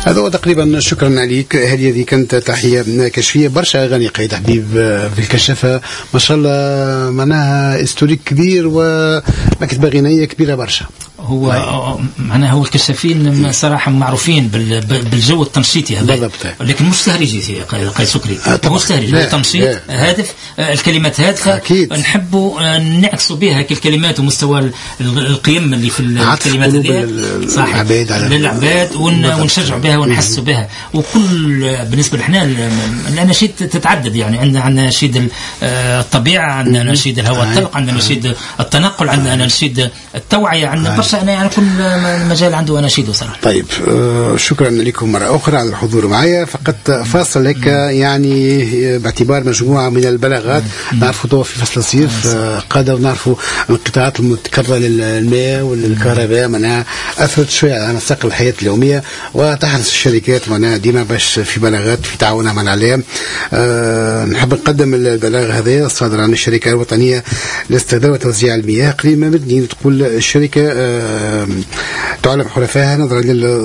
هذا هو تقريبا. شكرا عليك. هذه كانت تحية كشفية برشا أغاني قيد حبيب في الكشافة ما شاء الله، معناها استوريك كبير ومكتبة غنائية كبيرة برشا. هو معناها هو الكشافين صراحة معروفين بالجو التنشيطي هذا، لكن مش تهريجي قيد سكري، مش تهريجي، هو تنشيط هادف. الكلمات هادفة نحبوا نعكسوا بها الكلمات ومستوى القيم اللي في الكلمات هذه صح للعباد، ونشجع بها ونحسوا بها. وكل بالنسبة لنا الأناشيد تتعدد، يعني عندنا نشيد الطبيعة، عندنا نشيد الهواء الطلق، عندنا نشيد التنقل، عندنا نشيد التوعية، عندنا برشا يعني كل مجال عنده أناشيده صراحة. طيب شكرا لكم مرة أخرى على الحضور معي. فقط فاصل لك يعني باعتبار مجموعة من البلاغات نعرفوا طبعا في فصل الصيف قادر نعرفوا القطاعات المتكررة للماء والكهرباء معناها أثرت شوية على مساق الحياة اليومية، وتحرص الشركات معناها ديما باش في بلاغات في تعاونها مع الإعلام. نحب نقدم البلاغ هذا الصادر عن الشركة الوطنية لاستخدام وتوزيع المياه قليم مدني. تقول الشركة تعلم حلفائها نظرا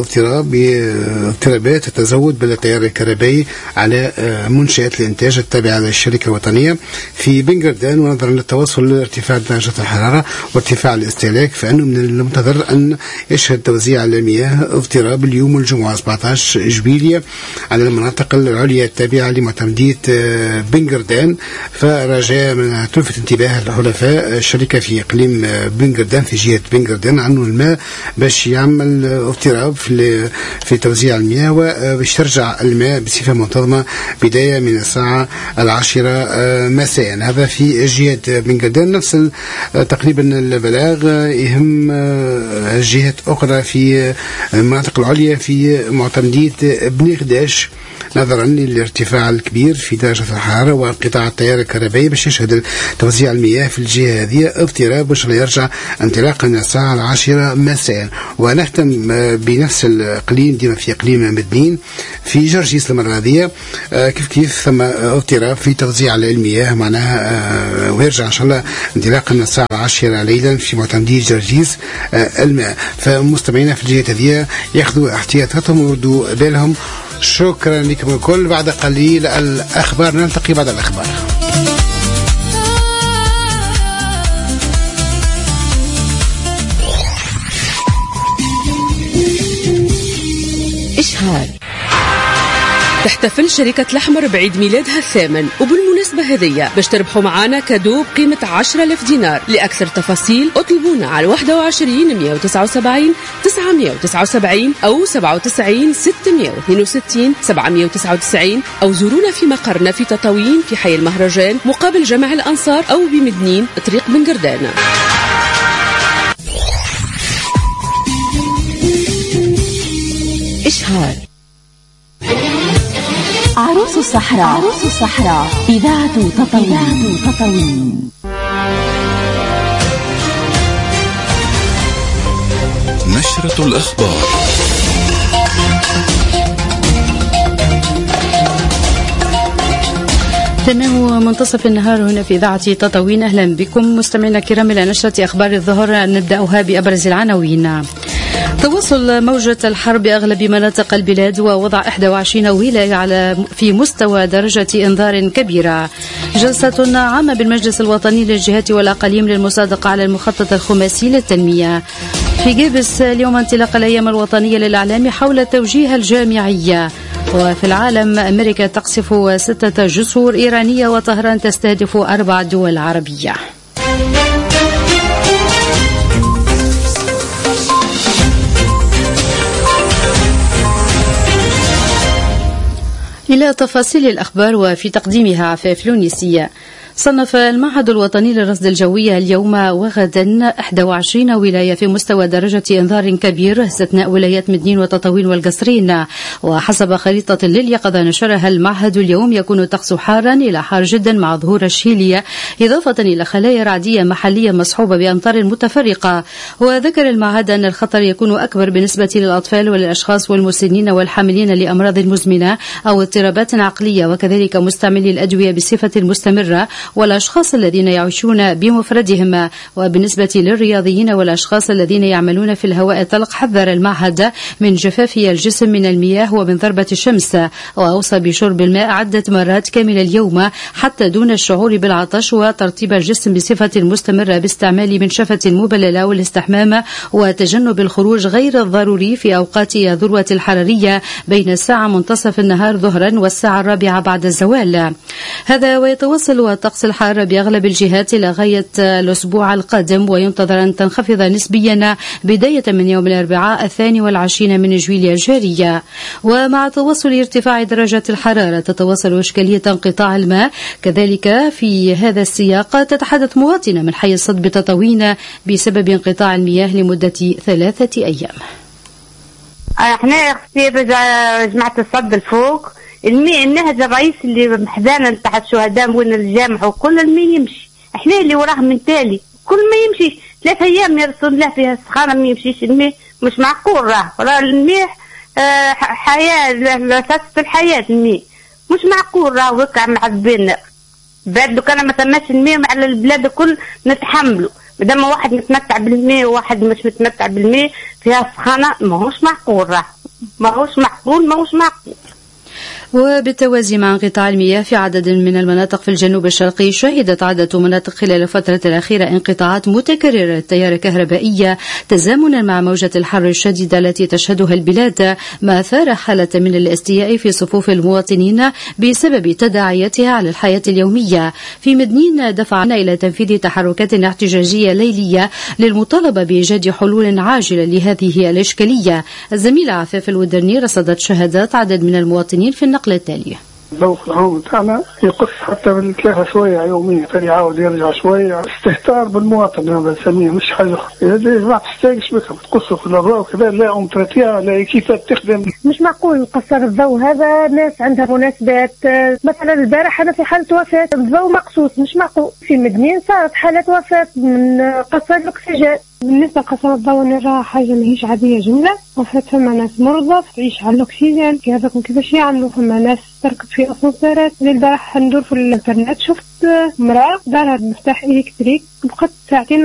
للاضطرابات التزود بالتيار الكهربائي على منشآت الإنتاج التابعة للشركة الوطنية في بنغردان، ونظرا للتوصل لارتفاع درجة الحرارة وارتفاع الاستهلاك، فإنه من المنتظر أن يشهد توزيع المياه اضطراب اليوم الجمعة 17 إشبيلية على المناطق العليا التابعة لمعتمدية بنغردان. فرجاء من تلفت انتباه الحلفاء الشركة في إقليم بنغردان في جهة بنغردان عنه الماء باش يعمل اضطراب في توزيع المياه، وباش ترجع الماء بصفة منتظمة بداية من الساعة 10 مساء. هذا في جهة بنغردان. نفس تقريبا البلاغ يهم جهات أخرى في المناطق العليا في معتمدية بنغداش نظرا للارتفاع الكبير في درجة الحرارة وانقطاع التيار الكهربائي باش يشهد توزيع المياه في الجهة هذه اضطراب باش يرجع انطلاقا من الساعة 10 مساء. ونختم بنفس الإقليم ديما في إقليم مدنين في جرجيس المرة هذه كيف ثم اضطراب في توزيع المياه معناها ويرجع إن شاء الله انطلاقا من الساعة 10 ليلا في معتمدية جرجيس الماء. فمستمعينا في الجهة هذه ياخذوا احتياطاتهم ويردوا بالهم. شكرا لكم الكل. بعد قليل الأخبار، نلتقي بعد الأخبار. إشهار. تحتفل شركة الأحمر بعيد ميلادها الثامن، وبالمناسبة هذية باش تربحوا معانا كادو بقيمة 10,000 دينار. لأكثر تفاصيل اطلبونا على 21 179 979 أو 97 662 799 أو زورونا في مقرنا في تطاوين في حي المهرجان مقابل جامع الأنصار أو بمدنين طريق بنغردان. إشهار. عروس الصحراء إذاعة تطاوين. نشرة الأخبار. تمام منتصف النهار هنا في إذاعة تطاوين. أهلا بكم مستمعينا الكرام إلى نشرة أخبار الظهر. نبدأها بأبرز العناوين. تواصل موجة الحر بأغلب مناطق البلاد ووضع 21 ولاية في مستوى درجة إنذار كبيرة. جلسة عامة بالمجلس الوطني للجهات والأقاليم للمصادقة على المخطط الخماسي للتنمية. في جيبس اليوم انطلاق الأيام الوطنية للإعلام حول التوجيه الجامعية. وفي العالم أمريكا تقصف 6 جسور إيرانية وطهران تستهدف 4 دول عربية. إلى تفاصيل الأخبار وفي تقديمها عفاف لونسية. صنف المعهد الوطني للرصد الجوية اليوم وغدا 21 ولاية في مستوى درجة إنذار كبير استثناء ولايات مدنين وتطاوين والقصرين. وحسب خريطة لليقظة نشرها المعهد اليوم يكون الطقس حارا إلى حار جدا مع ظهور الشيلية إضافة إلى خلايا رعدية محلية مصحوبة بأمطار متفرقة. وذكر المعهد أن الخطر يكون أكبر بالنسبة للأطفال وللأشخاص والمسنين والحاملين لأمراض مزمنة أو اضطرابات عقلية وكذلك مستعملي الأدوية بصفة مستمرة والأشخاص الذين يعيشون بمفردهم. وبالنسبة للرياضيين والأشخاص الذين يعملون في الهواء الطلق حذر المعهد من جفاف الجسم من المياه ومن ضربة الشمس، وأوصى بشرب الماء عدة مرات كامل اليوم حتى دون الشعور بالعطش، وترطيب الجسم بصفة مستمرة باستعمال منشفة مبللة والاستحمام، وتجنب الخروج غير الضروري في أوقات الذروة الحرارية بين الساعة منتصف النهار ظهرا والساعة 4 بعد الزوال. هذا ويتوصل الطقس الحار بأغلب الجهات إلى غاية الأسبوع القادم، وينتظر أن تنخفض نسبيا بداية من يوم الأربعاء 22 من جويلية الجارية. ومع توصل ارتفاع درجة الحرارة تتواصل إشكالية انقطاع الماء. كذلك في هذا السياق تتحدث مواطنة من حي الصد بتطاوين بسبب انقطاع المياه لمدة 3 أيام. احنا اختي جماعة الصد الفوق النهج الرئيس اللي محزانة تحت الشهداء وين الجامع وكل المي يمشي، احنا اللي وراه من تالي كل ما يمشي 3 أيام يرسل الله فيها السخانة ما يمشيش المي. مش معقول راه المي حياة أساس الحياة المي مش معقول راه وقع معذبين بعد كان ما ثماش المي على البلاد الكل نتحملوا بدل ما واحد متمتع بالمي وواحد مش متمتع بالمي فيها سخانة ماهوش معقول راه ماهوش معقول. وبالتوازي مع انقطاع المياه في عدد من المناطق في الجنوب الشرقي، شهدت عدة مناطق خلال الفترة الأخيرة انقطاعات متكررة للتيار الكهربائية تزامنا مع موجة الحر الشديدة التي تشهدها البلاد، ما أثار حالة من الاستياء في صفوف المواطنين بسبب تداعياتها على الحياة اليومية. في مدنين دفعنا إلى تنفيذ تحركات احتجاجية ليلية للمطالبة بإيجاد حلول عاجلة لهذه الإشكالية. الزميلة عفاف الودرني رصدت شهادات عدد من المواطنين في النقلة التالية. الضوء العام تاعنا يقص حتى من 3 شوية يوميا ثاني يعاود يرجع شوية. استهتار بالمواطن هذا نسميه مش حاجة أخرى. هذا ما تستاقش بك تقصه في الضوء وكذا لا ترتيها لا كيف تخدم. مش معقول نقصر الضوء هذا. ناس عندها مناسبات مثلا البارح أنا في حالة وفاة الضوء مقصوص مش معقول. في مدنين صارت حالة وفاة من قصر الأكسجين. بالنسبة لقصر الضوء نرى حاجة ماهيش عادية جملة. وفات فما ناس مرضى تعيش على الأكسجين هذاكم كيفاش يعملوا. فما ناس تركب في أسانسيرات. البارح ندور في الإنترنت شفت مرأة دارها بمفتاح إلكتريك بقت ساعتين